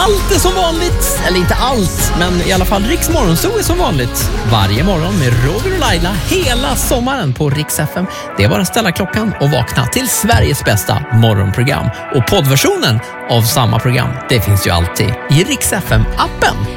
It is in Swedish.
Allt är som vanligt, eller inte allt, men i alla fall Riks Morgonzoo är som vanligt. Varje morgon med Roger och Laila hela sommaren på Riks FM. Det är bara att ställa klockan och vakna till Sveriges bästa morgonprogram. Och poddversionen av samma program, det finns ju alltid i Riks FM-appen.